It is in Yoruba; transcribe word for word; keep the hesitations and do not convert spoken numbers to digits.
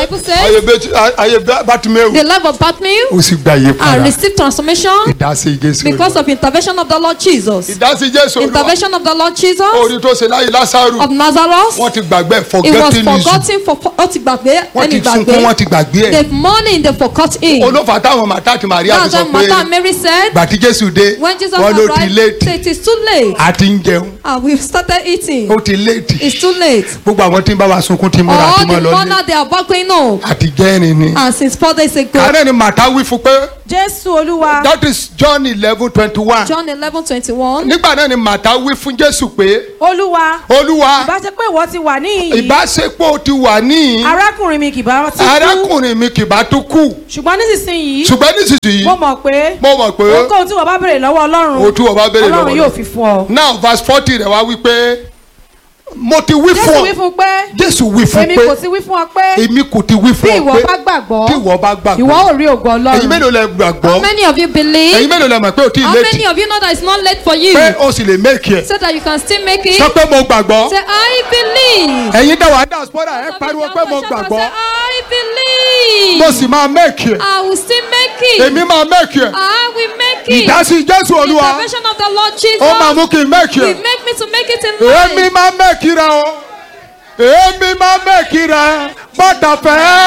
Bible says ayé Bartimaeus the life of Bartimaeus ó sì gba iye and padà. received transformation Ìdásí Jésù. because of intervention of the Lord Jesus. Ìdásí Jésù. Intervention of the Lord Jesus Orí tó ṣe láyé Lásárù. of Nazareth. Wọ́n ti gbàgbé It was forgetting issue. forgotten for ó ti gbàgbé Wọ́n ti ẹni sunkún gbàgbé. wọ́n ti gbàgbé ẹ̀. The morning they forgot him. Olófà táwọn Màtá àti Màríà That's fi sọ when Martha and pé Mary said gbàtí Jésù dé when Jesus wọ́n ló ti arrived léètì. say it is too late Àti ń jẹun. and we've started eating. Ó ti léètì. It's too late. Gbogbo àwọn tí ń bá wa sunkún tí múra tí All mo the lọ mourner lé. they are back going home. Àti jẹ́rìn ni. And since four days ago. Kàrẹ́ ni Màtá wí fún pé. Jésù Olúwa. That is John eleven twenty one. John eleven twenty one. Nígbà náà ni Màtá wí fún Jésù pé. Olúwa. Olúwa. Ìbá ṣe pé ìwọ ti wà níhìn-ín. Ìbáṣepọ̀ ti wà níhìn. Arákùnrin mi kì bá ti kú. Arákùnrin mi kì bá tún kú. Ṣùgbọ́n nísinsìnyí. Ṣùgbọ́n nísinsìnyí. Mo mọ̀ pé. Mo mọ̀ pé. Ohunkóhun tí wọ́n bá béèrè lọ́wọ́ Ọlọ́run. O tí wọ́n bá béèrè lọ́wọ́ Ọlọ́run yóò fi fún ọ. Now verse forty rẹ̀ wá wí pé. Mo ti wí Jésù fún wí ọ. fún pé. Jésù wí fún Èmi pé. kò ti wí fún ọ pé. Èmi kò ti wí fún Bí ọ ìwọ pé. bá gbàgbọ́. Tí ìwọ bá gbàgbọ́. Ìwọ ò rí ògo Ẹ̀yin Ọlọ́run. mélòó lẹ How gbàgbọ́? many of you believe? Ẹ̀yin mélòó lẹ mọ̀ pé o ti How létí? many of you know that it's not late for you? Pé o sì lè make it. So that you can still make it. Sọ pé mo gbàgbọ́. Say I believe. Ẹ̀yin dá wà diaspora ẹ pariwo pé mo Say gbàgbọ́. I believe. Mo sì máa make it. I will still make it. Èmi máa make it. I will make it. Ìdásí Jésù Olúwa. Intervention of the Lord Jesus Ó máa mú kí n make will it. make me to make it in Èmi life. máa make it rẹ o. Èmi máa make it rẹ. Bọ́dà fẹ́.